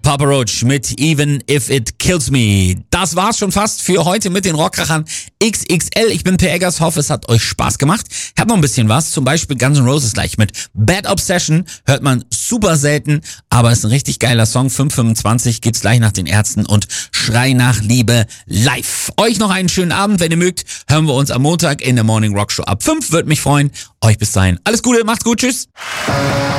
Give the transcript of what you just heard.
Papa Roach mit Even If It Kills Me. Das war's schon fast für heute mit den Rockkrachern XXL. Ich bin Per Eggers, hoffe es hat euch Spaß gemacht. Ich hab noch ein bisschen was, zum Beispiel Guns N' Roses gleich mit Bad Obsession. Hört man super selten, aber ist ein richtig geiler Song. 5:25 geht's gleich nach den Ärzten und Schrei nach Liebe live. Euch noch einen schönen Abend, wenn ihr mögt. Hören wir uns am Montag in der Morning Rock Show ab 5. Würde mich freuen. Euch bis dahin alles Gute, macht's gut, tschüss.